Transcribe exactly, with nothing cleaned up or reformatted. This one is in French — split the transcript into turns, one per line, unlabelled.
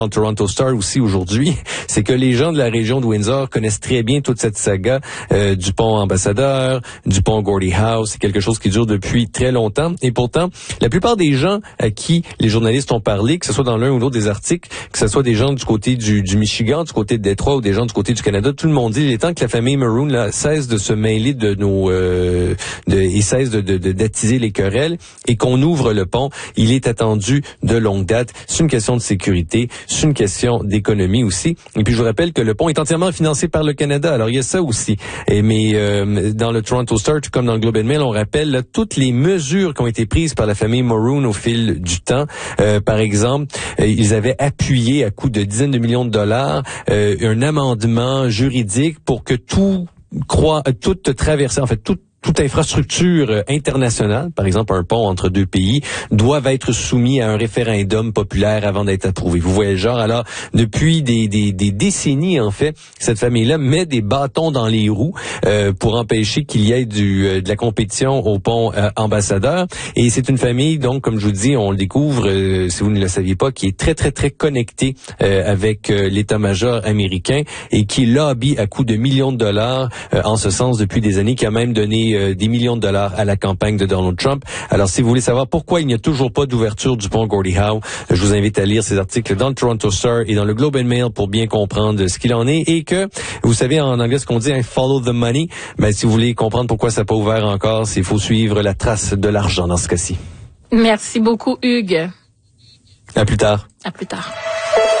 dans le Toronto Star aussi aujourd'hui, c'est que les gens de la région de Windsor connaissent très bien toute cette saga euh, du pont Ambassadeur, du pont Gordie Howe. C'est quelque chose qui dure depuis très longtemps. Et pourtant, la plupart des gens à qui les journalistes ont parlé, que ce soit dans l'un ou l'autre des articles, que ce soit des gens du côté du, du Michigan, du côté de Détroit ou des gens du côté du Canada, tout le monde dit il est temps que la famille Maroon là, cesse de se mêler de nos euh, de, et cesse de, de, de d'attiser les querelles et qu'on ouvre le pont. Il est attendu de longue date. C'est une question de sécurité. C'est une question d'économie aussi. Et puis, je vous rappelle que le pont est entièrement financé par le Canada. Alors, il y a ça aussi. Et, mais euh, dans le Toronto Star, tout comme dans le Globe and Mail, on rappelle là, toutes les mesures qui ont été prises par la famille Maroon au fil du temps. Euh, par exemple, euh, ils avaient appuyé à coût de dizaines de millions de dollars euh, un amendement juridique pour que tout croit, toute traversée, en fait, toute toute infrastructure internationale, par exemple un pont entre deux pays, doivent être soumis à un référendum populaire avant d'être approuvé. Vous voyez le genre. Alors, depuis des, des, des décennies, en fait, cette famille-là met des bâtons dans les roues euh, pour empêcher qu'il y ait du, euh, de la compétition au pont euh, Ambassadeur. Et c'est une famille, donc, comme je vous dis, on le découvre, euh, si vous ne le saviez pas, qui est très, très, très connectée euh, avec euh, l'état-major américain et qui lobby à coups de millions de dollars euh, en ce sens depuis des années, qui a même donné des millions de dollars à la campagne de Donald Trump. Alors, si vous voulez savoir pourquoi il n'y a toujours pas d'ouverture du pont Gordie Howe, je vous invite à lire ces articles dans le Toronto Star et dans le Globe and Mail pour bien comprendre ce qu'il en est et que, vous savez, en anglais, ce qu'on dit, hein, follow the money. Mais si vous voulez comprendre pourquoi ça n'a pas ouvert encore, c'est qu'il faut suivre la trace de l'argent dans ce cas-ci.
Merci beaucoup, Hugues.
À plus tard.
À plus tard.